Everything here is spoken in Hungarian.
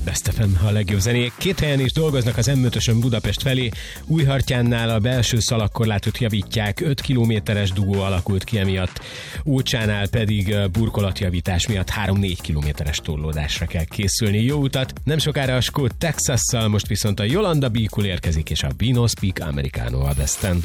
Best FM, a legjobb zenék. 2 helyen is dolgoznak az M5-ösön Budapest felé. Újhartyánnál a belső szalagkorlátot javítják, 5 kilométeres dugó alakult ki emiatt. Ócsánál pedig burkolatjavítás miatt 3-4 kilométeres torlódásra kell készülni. Jó utat! Nem sokára a skót Texasszal, most viszont a Yolanda Be Cool érkezik, és a Vino Speak Americano a Besten.